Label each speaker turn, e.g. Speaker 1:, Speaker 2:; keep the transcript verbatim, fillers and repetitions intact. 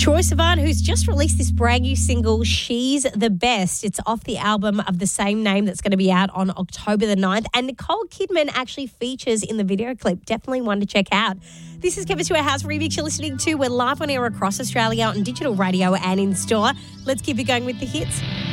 Speaker 1: Troye Sivan, who's just released this brand new single, She's the Best. It's off the album of the same name that's going to be out on October the ninth. And Nicole Kidman actually features in the video clip. Definitely one to check out. This is Kevin to Our House remix you're listening to. We're live on air across Australia on digital radio and in store. Let's keep it going with the hits.